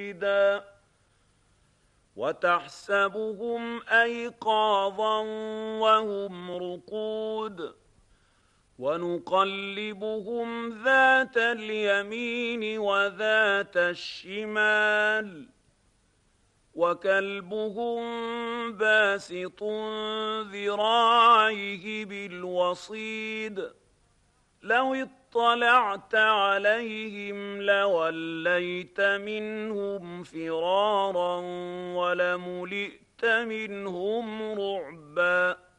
وتحسبهم أيقاظا وهم رقود ونقلبهم ذات اليمين وذات الشمال وكلبهم باسط ذراعيه بالوصيد لو اطلعت عليهم لوليت منهم فرارا ولملئت منهم رعبا